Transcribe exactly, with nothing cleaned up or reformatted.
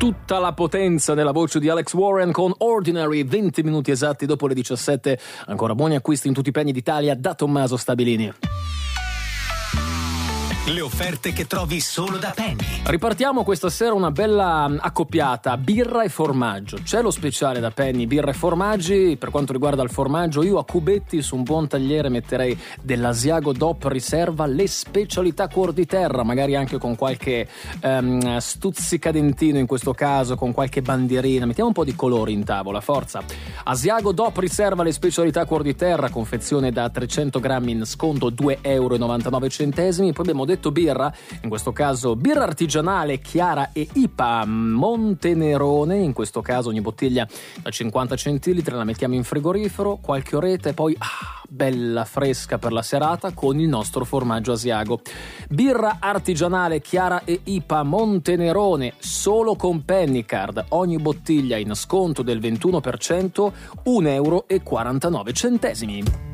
Tutta la potenza nella voce di Alex Warren con Ordinary, venti minuti esatti dopo le diciassette. Ancora buoni acquisti in tutti i Penny d'Italia da Tommaso Stabilini. Le offerte che trovi solo da Penny. Ripartiamo questa sera una bella accoppiata, birra e formaggio. C'è lo speciale da Penny, birra e formaggi. Per quanto riguarda il formaggio, io a cubetti su un buon tagliere metterei dell'Asiago D O P Riserva, le specialità cuor di terra, magari anche con qualche um, stuzzicadentino in questo caso, con qualche bandierina. Mettiamo un po' di colori in tavola, forza. Asiago D O P Riserva, le specialità cuor di terra, confezione da trecento grammi in sconto due e novantanove euro. Poi abbiamo detto birra, in questo caso birra artigianale chiara e I P A Montenerone, in questo caso ogni bottiglia da cinquanta centilitri, la mettiamo in frigorifero qualche oretta e poi ah, bella fresca per la serata con il nostro formaggio Asiago. Birra artigianale chiara e I P A Montenerone solo con Pennycard, ogni bottiglia in sconto del ventuno per cento, un euro e quarantanove centesimi.